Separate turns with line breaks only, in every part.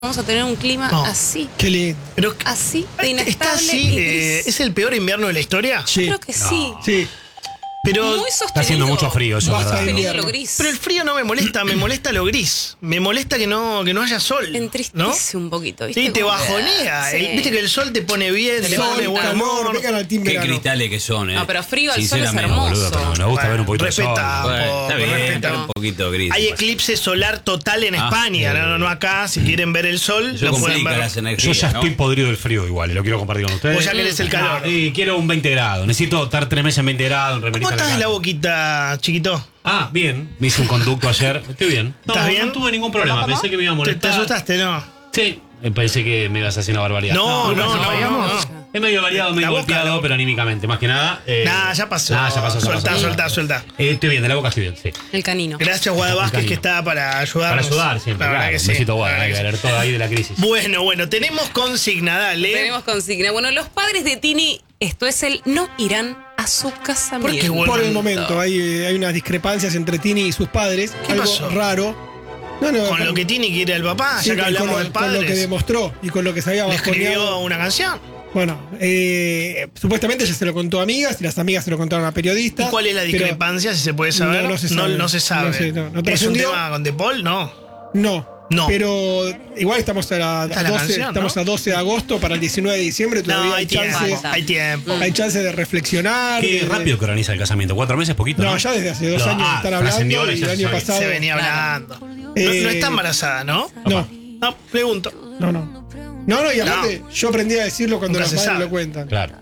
Vamos a tener un clima así.
Qué lindo.
Pero
así, de inestable.
¿está así? ¿Es el peor invierno de la historia?
Sí.
Creo que sí.
Sí.
Pero
Muy sostenido.
Está haciendo mucho frío, eso es
Basta
verdad.
de
Sostenido
invierno.
lo gris.
el frío no me molesta, me molesta lo gris. Me molesta que no haya sol.
Entristece un poquito, ¿viste?
Sí, te
Como-
bajonea.
Sí.
Viste que el sol te pone bien, te pone buen
calor,
humor.
vengan al team
Qué
verano.
cristales que son,
No, pero frío al sol es
Sinceramente,
hermoso.
Boludo, pero me gusta ver un poquito de sol.
Respeta.
Bueno, está bien,
Respeta.
pero un poquito gris.
Hay eclipse solar total en
Ah,
España, no acá. Si quieren ver el sol,
Eso
lo pueden
complica
ver.
las
Yo
energías,
ya
¿no?
estoy podrido del frío igual, y lo quiero compartir con ustedes.
Vos ya querés el calor.
Y quiero un 20 grados. Necesito estar 3 meses en 20 grados, en remerita
¿Cómo
en
estás de la
cara.
boquita, chiquito?
Ah, bien. Me hice un conducto ayer. Estoy bien. No,
¿Estás bien?
no tuve ningún problema. Pensé que me iba a
¿Te
molestar.
asustaste, no?
Sí. Pensé que me ibas a hacer una barbaridad.
No.
Es medio variado, medio
La boca,
golpeado,
la boca.
pero anímicamente, más que nada.
Nah, ya pasó.
Nah, ya pasó.
Soltá.
Estoy bien, de la boca estoy bien, sí.
El canino.
Gracias, Guada Vázquez, que está para ayudarnos.
Para ayudar siempre,
La verdad
claro.
que
Un
sí.
besito, Guada,
La
hay que
verdad
ver todo ahí de la crisis.
Bueno, tenemos consigna, dale.
Tenemos consigna. Bueno, los padres de Tini, esto es el no irán a su casamiento.
¿Por qué, bueno?
Por el momento, hay unas discrepancias entre Tini y sus padres.
¿Qué
algo
pasó?
raro. No,
Con lo que tiene que ir el papá,
sí,
ya que hablamos de
con lo que
padres.
demostró y con lo que se había
¿Le
bajoneado.
escribió una canción?
Bueno, supuestamente ella se lo contó a amigas y las amigas se lo contaron a periodistas.
¿Y cuál es la
pero
discrepancia, si se puede saber?
No se sabe.
No se sabe.
No sé, no
¿Es un
trascendió.
tema con De Paul? No.
No. Pero igual estamos a
Está la
12,
canción,
estamos
¿no?
a 12 de agosto para el 19 de diciembre. Todavía
No,
hay chances.
hay tiempo.
Hay chance de reflexionar.
Qué rápido que organiza el casamiento. 4 meses, poquito.
No, ya desde hace 2 años están
trascendió,
hablando y
ya
el
se
año
sabía.
pasado.
Se venía hablando. No está embarazada, ¿no?
No,
Pregunto.
no, y aparte, yo aprendí a decirlo cuando
Nunca
los
se
padres
sabe.
lo cuentan.
Claro.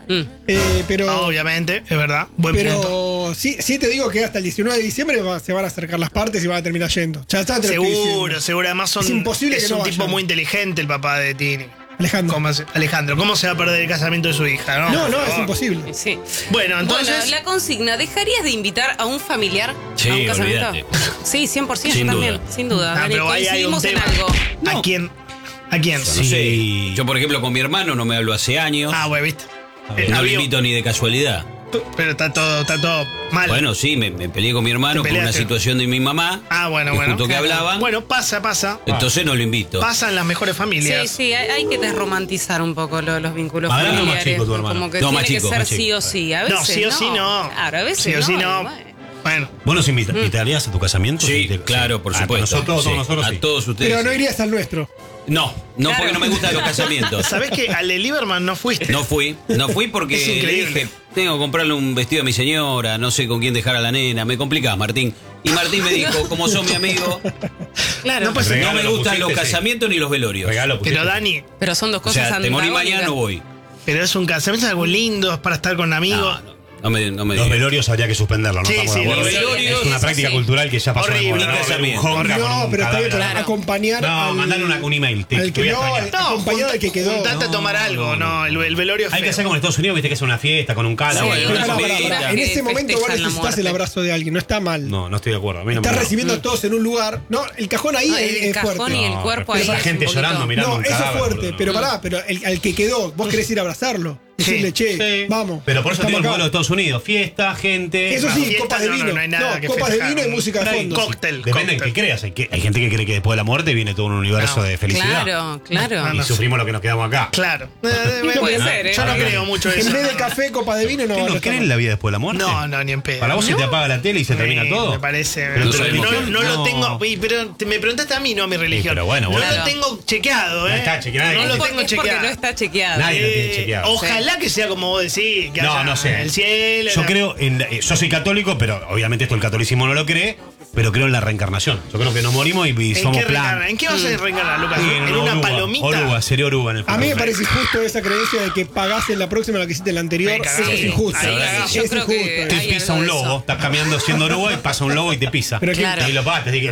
Pero.
Obviamente, es verdad. Buen punto.
Pero sí te digo que hasta el 19 de diciembre se van a acercar las partes y van a terminar yendo. Ya está, te lo estoy diciendo.
Seguro. Además
Es imposible
es
que no
un tipo
vayan.
muy inteligente el papá de Tini.
Alejandro.
¿Cómo se va a perder el casamiento de su hija?
No,
Por
es
favor.
imposible.
Sí.
Bueno, entonces.
Bueno, la consigna, ¿dejarías de invitar a un familiar
Sí,
a un casamiento?
olvídate.
Sí, 100%,
Sin
yo
duda.
también, sin duda.
Ah,
Dani,
pero ahí hay un
coincidimos en
tema.
algo.
¿A quién? ¿A quién?
No
Sí.
sé. Yo, por ejemplo, con mi hermano no me hablo hace años.
Ah, bueno, viste.
No lo
Había-
invito ni de casualidad.
Pero está todo mal.
Bueno, sí, me peleé con mi hermano
¿Te
por una
peleaste?
situación de mi mamá.
Ah, bueno.
Justo que
Claro.
hablaban.
Bueno, pasa.
Entonces no lo invito.
Pasa en las mejores familias.
Sí, hay que desromantizar un poco los vínculos
¿Más grande o más
familiares.
chico tu hermano?
Como que
No,
tiene
más
que
chico,
ser
más
sí
chico.
o sí. A veces
No, sí o sí no.
Claro, a veces
Sí o sí no.
y bueno.
Bueno.
¿Vos nos invitarías a tu casamiento?
Sí,
Sí,
claro, por
Ah,
supuesto.
nosotros,
Sí,
nosotros
a
sí.
todos ustedes.
Pero no
sí.
irías al nuestro.
No,
Claro.
porque no me gustan los casamientos.
¿Sabés que al de Lieberman no fuiste?
No fui porque
Es
le
increíble.
dije, tengo que comprarle un vestido a mi señora, no sé con quién dejar a la nena, me complicás, Martín. Y Martín me dijo, como sos mi amigo,
Claro.
No, pues,
El
no
regalo
me
lo
gustan
pusiste,
los
sí.
casamientos ni los velorios.
Regalo,
Pero
pusiste.
Dani,
Pero son dos
O
cosas
sea, te morí
antagónicas.
mañana no voy.
pero es un casamiento, es algo lindo, es para estar con amigos.
No me
Los
digas.
velorios habría que suspenderlo, ¿no?
Sí,
Estamos de
sí,
acuerdo.
los
velorios,
es una
eso
práctica
sí.
cultural que ya pasó de
Horrible.
moda, ¿no?
Nunca
Ver un
sabía.
honka con
No,
un
pero está bien,
cadáver.
para acompañar.
No, mandale un email. Te
al
voy
que
a
no,
extrañar.
acompañado al que quedó.
Juntate a tomar algo, no, el velorio es
Hay que
feo.
hacer como en Estados Unidos, viste que es una fiesta con un cala.
Sí,
bueno,
una
Pará,
comida.
pará. En
Que
ese momento vos
festejan la
necesitas
muerte.
el abrazo de alguien, no está mal.
No estoy de acuerdo. A mí no
Estás
me
recibiendo a todos en un lugar. No, el cajón ahí
Ah, el
es
cajón
fuerte.
y el cuerpo ahí
pero
es
la gente
un poquito.
llorando, mirando
No,
un
eso es
cadáver,
fuerte,
boludo.
pero pará, pero al que quedó, vos querés ir a abrazarlo.
Sí.
Decirle, che,
Sí.
vamos.
Pero por eso
estamos
tengo el
acá.
modelo de Estados Unidos. Fiesta, gente.
Eso
No,
sí,
fiesta
copas de
no,
vino.
no hay nada que
copas de
festejar.
vino y música de
Pero hay
fondo.
Cóctel.
Depende de
cóctel.
qué creas. Hay gente que cree que después de la muerte viene todo un universo
No.
de felicidad.
Claro.
Y sufrimos lo que nos quedamos acá.
Claro.
Puede ser, ¿eh?
Yo no creo mucho eso.
En vez de café, copa de vino, no.
¿Qué
no
no
está
creen
mal.
en la vida después de la muerte?
No, ni en pedo.
¿Para vos se te apaga la tele y se termina todo?
Me parece.
Pero
no
tu
sabemos.
religión
No lo
no.
tengo. Uy, pero me preguntaste a mí, no a mi religión.
pero bueno,
no
bueno.
lo
Claro.
tengo chequeado, ¿eh?
No está chequeado.
No
Es
lo
porque-
tengo
es porque
chequeado.
no está chequeado.
Nadie lo tiene chequeado.
Ojalá que sea como vos decís, que haya
No sé.
el cielo.
Yo creo yo soy católico, pero obviamente esto el catolicismo no lo cree, pero creo en la reencarnación. Yo creo que nos morimos y
¿En
somos
qué
plan.
reencarnar? ¿En qué vas a reencarnar, Lucas?
Sí,
¿En una
oruga,
palomita?
Oruga, sería oruga en el
A mí me
futuro.
parece injusto esa creencia de que pagás en la próxima lo que hiciste en la anterior.
Me
Eso
cagaste.
es injusto.
Ahí
Es
yo creo que
injusto.
Te
hay
pisa
algo
un
de
lobo,
eso.
estás caminando siendo oruga y pasa un lobo y te pisa.
Pero
Claro.
Y lo pagas, te dije,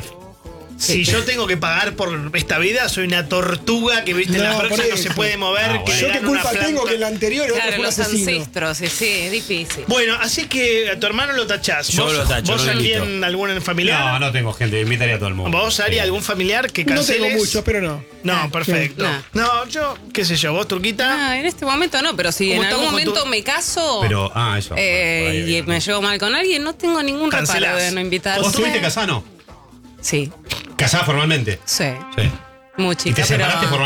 Si yo tengo que pagar por esta vida, soy una tortuga que viste en
No,
la
por
próxima no
eso.
se puede mover.
Ah,
que
bueno.
Yo
le
qué
dan una
culpa tengo
planta.
que el anterior el otro
Claro,
fue un
los
asesino.
ancestros, sí, es difícil.
Bueno, así que a tu hermano lo tachás.
Yo
¿Vos,
lo tacho,
¿Vos
no lo
también
invito.
algún familiar?
no, no tengo gente, invitaría a todo el mundo.
¿Vos, Ari,
Sí.
algún familiar que
No
canceles?
tengo muchos, pero no.
No, perfecto.
No.
No, yo, qué sé yo, vos, Turquita.
En este momento no, pero si
¿Cómo
en algún
estamos con
momento
tu-
me caso
Pero, eso. por ahí,
y me llevo mal con alguien, no tengo ningún reparo
Cancelás.
de no invitar.
¿Vos estuviste casado, no?
Sí,
¿Casada formalmente?
sí.
Sí.
Muy
¿Y
chica,
te separaste
pero...